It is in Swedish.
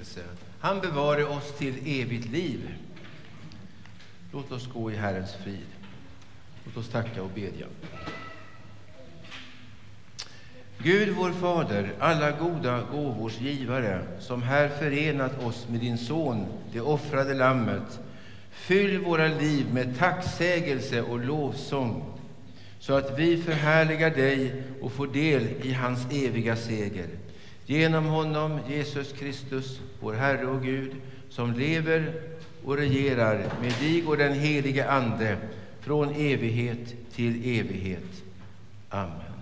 välsignelse. Han bevarar oss till evigt liv. Låt oss gå i Herrens frid. Låt oss tacka och bedja. Gud vår Fader, alla goda gåvors givare, som här förenat oss med din son, det offrade lammet, fyll våra liv med tacksägelse och lovsång, så att vi förhärligar dig och får del i hans eviga seger. Genom honom, Jesus Kristus, vår Herre och Gud, som lever och regerar med dig och den helige Ande från evighet till evighet. Amen.